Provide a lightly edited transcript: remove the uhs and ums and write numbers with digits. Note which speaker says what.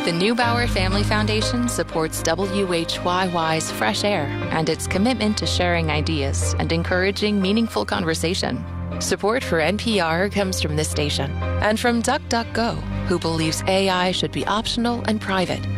Speaker 1: The Neubauer Family Foundation supports WHYY's Fresh Air and its commitment to sharing ideas and encouraging meaningful conversation. Support for NPR comes from this station and from DuckDuckGo, who believes AI should be optional and private.